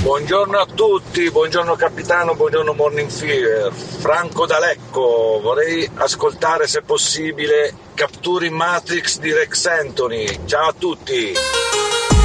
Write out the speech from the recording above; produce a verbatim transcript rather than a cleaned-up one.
Buongiorno a tutti, buongiorno capitano, buongiorno Morning Fever. Franco D'Alecco, vorrei ascoltare se possibile Capture in Matrix di Rex Anthony. Ciao a tutti!